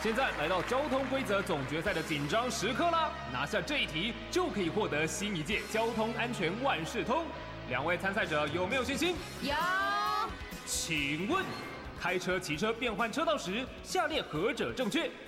现在来到交通规则总决赛的紧张时刻啦！拿下这一题就可以获得新一届交通安全万事通。两位参赛者有没有信心？ 有。 请问，开车、骑车变换车道时，下列何者正确